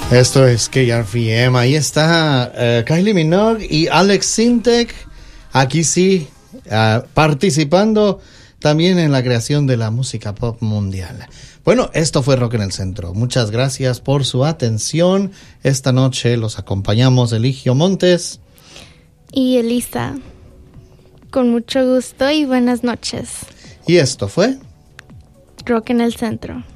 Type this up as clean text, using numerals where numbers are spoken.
Esto es KRVM. Ahí está Kylie Minogue y Alex Sintek. Aquí sí, participando también en la creación de la música pop mundial. Bueno, esto fue Rock en el Centro. Muchas gracias por su atención. Esta noche los acompañamos Eligio Montes y Elisa. Con mucho gusto y buenas noches. Y esto fue Rock en el Centro.